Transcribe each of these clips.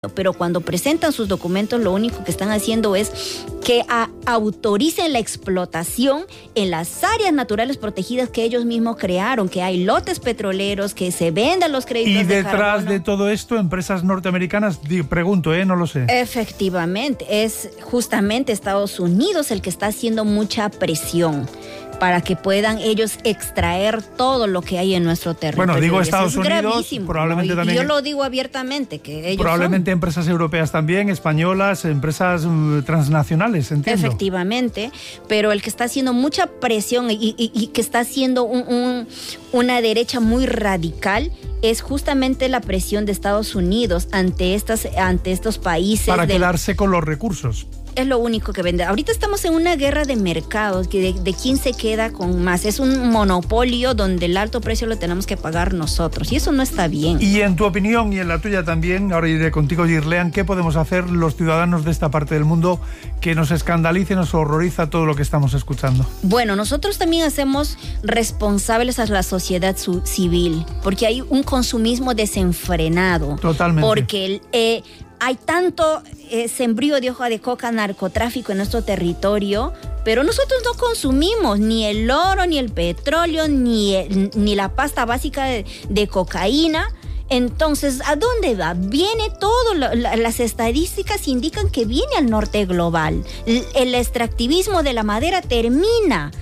pero cuando presentan sus documentos lo único que están haciendo es que autoricen la explotación en las áreas naturales protegidas que ellos mismos crearon, que hay lotes petroleros, que se vendan los créditos y de detrás carbono. de todo esto, empresas norteamericanas, pregunto, no lo sé. Efectivamente, es justamente Estados Unidos el que está haciendo mucha presión para que puedan ellos extraer todo lo que hay en nuestro territorio. Bueno, digo Estados Unidos, gravísimo, probablemente, ¿no? Y también. yo lo digo abiertamente, que ellos probablemente empresas europeas también, españolas, empresas transnacionales, entiendo. Efectivamente, pero el que está haciendo mucha presión y que está haciendo una derecha muy radical es justamente la presión de Estados Unidos ante estos países. Para quedarse con los recursos. Es lo único que vende. Ahorita estamos en una guerra de mercados, de quién se queda con más. Es un monopolio donde el alto precio lo tenemos que pagar nosotros y eso no está bien. Y en tu opinión y en la tuya también, ahora iré contigo, Girlean, ¿qué podemos hacer los ciudadanos de esta parte del mundo que nos escandalice, nos horroriza todo lo que estamos escuchando? Bueno, nosotros también hacemos responsables a la sociedad civil, porque hay un consumismo desenfrenado. Totalmente. Porque hay tanto sembrío de hoja de coca, narcotráfico en nuestro territorio, pero nosotros no consumimos ni el oro, ni el petróleo, ni la pasta básica de cocaína. Entonces, ¿a dónde va? Viene todo, las estadísticas indican que viene al norte global. El extractivismo de la madera termina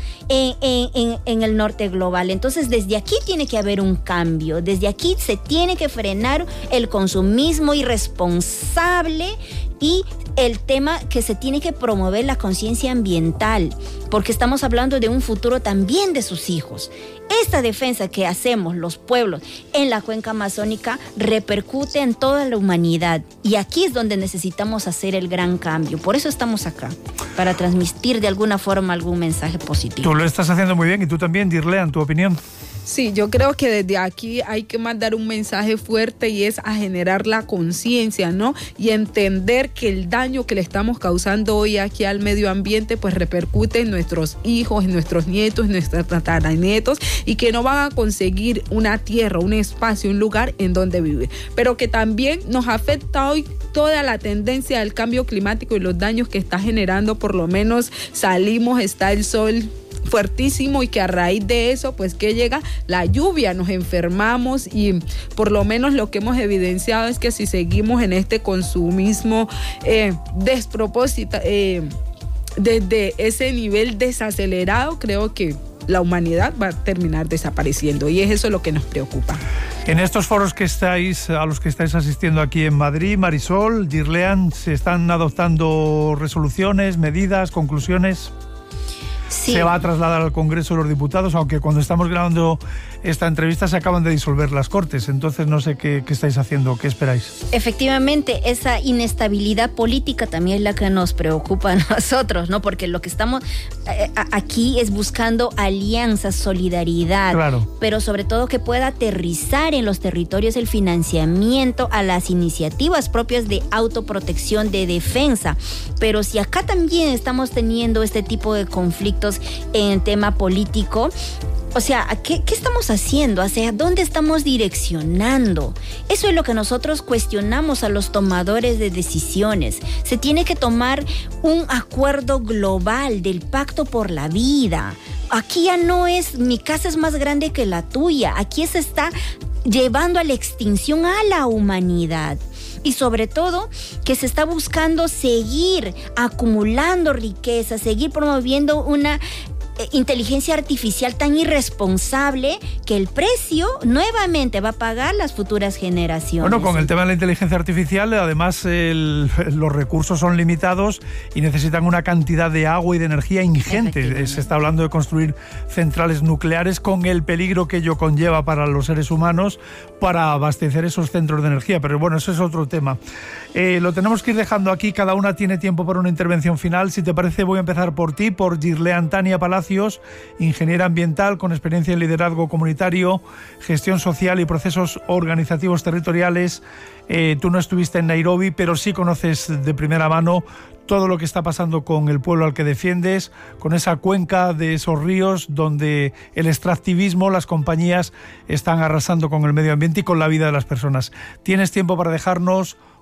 en el norte global. Entonces, desde aquí tiene que haber un cambio. Desde aquí se tiene que frenar el consumismo irresponsable y el tema que se tiene que promover la conciencia ambiental, porque estamos hablando de un futuro también de sus hijos. Esta defensa que hacemos los pueblos en la cuenca amazónica repercute en toda la humanidad y aquí es donde necesitamos hacer el gran cambio. Por eso estamos acá, para transmitir de alguna forma algún mensaje positivo. Tú lo estás haciendo muy bien y tú también, Girlean, ¿tu opinión? Sí, yo creo que desde aquí hay que mandar un mensaje fuerte y es a generar la conciencia, ¿no? Y entender que el daño que le estamos causando hoy aquí al medio ambiente pues repercute en nuestros hijos, en nuestros nietos, en nuestros tataranietos y que no van a conseguir una tierra, un espacio, un lugar en donde vivir. Pero que también nos afecta hoy toda la tendencia del cambio climático y los daños que está generando. Por lo menos salimos, está el sol fuertísimo y que a raíz de eso pues que llega la lluvia, nos enfermamos y por lo menos lo que hemos evidenciado es que si seguimos en este consumismo despropósito, desde ese nivel desacelerado, creo que la humanidad va a terminar desapareciendo y es eso lo que nos preocupa. En estos foros a los que estáis asistiendo aquí en Madrid, Marisol, Girlean, ¿se están adoptando resoluciones, medidas, conclusiones? Sí. Se va a trasladar al Congreso de los Diputados, aunque cuando estamos grabando esta entrevista se acaban de disolver las Cortes, entonces no sé qué estáis haciendo, ¿qué esperáis? Efectivamente, esa inestabilidad política también es la que nos preocupa a nosotros, ¿no? Porque lo que estamos aquí es buscando alianzas, solidaridad, claro, pero sobre todo que pueda aterrizar en los territorios el financiamiento a las iniciativas propias de autoprotección, de defensa. Pero si acá también estamos teniendo este tipo de conflictos en el tema político, o sea, ¿qué estamos haciendo? ¿Hacia dónde estamos direccionando? Eso es lo que nosotros cuestionamos a los tomadores de decisiones. Se tiene que tomar un acuerdo global del pacto por la vida. Aquí ya no es mi casa es más grande que la tuya. Aquí se está llevando a la extinción a la humanidad. Y sobre todo que se está buscando seguir acumulando riqueza, seguir promoviendo una inteligencia artificial tan irresponsable que el precio nuevamente va a pagar las futuras generaciones. Bueno, con el tema de la inteligencia artificial, además los recursos son limitados y necesitan una cantidad de agua y de energía ingente. Se está hablando de construir centrales nucleares con el peligro que ello conlleva para los seres humanos para abastecer esos centros de energía. Pero bueno, eso es otro tema. Lo tenemos que ir dejando aquí. Cada una tiene tiempo para una intervención final. Si te parece, voy a empezar por ti, por Girlean Tania Palacios, ingeniera ambiental con experiencia en liderazgo comunitario, gestión social y procesos organizativos territoriales. Tú no estuviste en Nairobi, pero sí conoces de primera mano todo lo que está pasando con el pueblo al que defiendes, con esa cuenca de esos ríos donde el extractivismo, las compañías están arrasando con el medio ambiente y con la vida de las personas. Tienes tiempo para dejarnos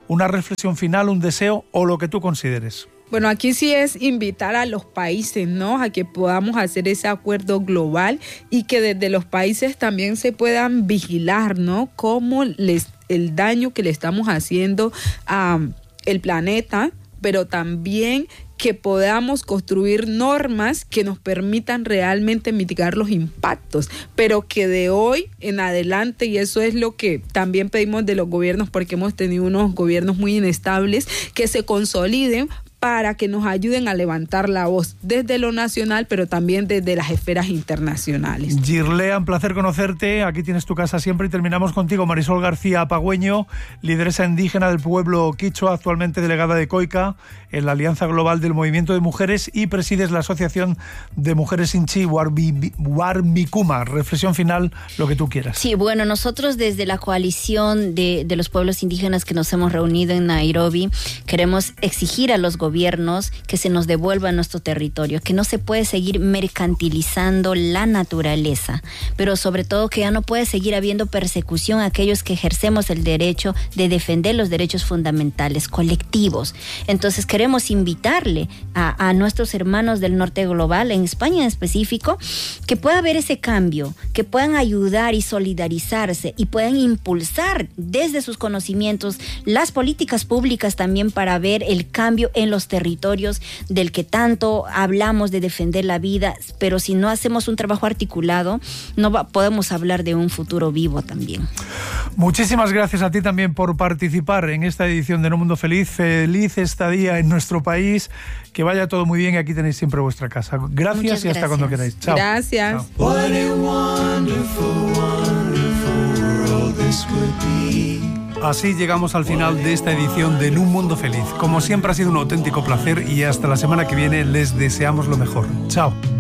una reflexión final, un deseo o lo que tú consideres. Bueno, aquí sí es invitar a los países, ¿no?, a que podamos hacer ese acuerdo global y que desde los países también se puedan vigilar, ¿no?, cómo el daño que le estamos haciendo al planeta, pero también que podamos construir normas que nos permitan realmente mitigar los impactos, pero que de hoy en adelante, y eso es lo que también pedimos de los gobiernos, porque hemos tenido unos gobiernos muy inestables, que se consoliden para que nos ayuden a levantar la voz desde lo nacional, pero también desde las esferas internacionales. Girlea, un placer conocerte. Aquí tienes tu casa siempre y terminamos contigo. Marisol García Apagüeño, lideresa indígena del pueblo quichua, actualmente delegada de COICA en la Alianza Global del Movimiento de Mujeres y presides la Asociación de Mujeres Inchi Warmicuma. Reflexión final, lo que tú quieras. Sí, bueno, nosotros desde la coalición de los pueblos indígenas que nos hemos reunido en Nairobi, queremos exigir a los gobiernos que se nos devuelva nuestro territorio, que no se puede seguir mercantilizando la naturaleza, pero sobre todo que ya no puede seguir habiendo persecución a aquellos que ejercemos el derecho de defender los derechos fundamentales colectivos. Entonces queremos invitarle a nuestros hermanos del norte global, en España en específico, que pueda haber ese cambio, que puedan ayudar y solidarizarse y puedan impulsar desde sus conocimientos las políticas públicas también para ver el cambio en los territorios del que tanto hablamos de defender la vida, pero si no hacemos un trabajo articulado, podemos hablar de un futuro vivo también. Muchísimas gracias a ti también por participar en esta edición de No Mundo Feliz. Feliz estadía en nuestro país, que vaya todo muy bien y aquí tenéis siempre vuestra casa. Gracias y hasta cuando queráis. Chao. Gracias. Chao. What a wonderful, wonderful world this would be. Así llegamos al final de esta edición de En un Mundo Feliz. Como siempre ha sido un auténtico placer y hasta la semana que viene les deseamos lo mejor. Chao.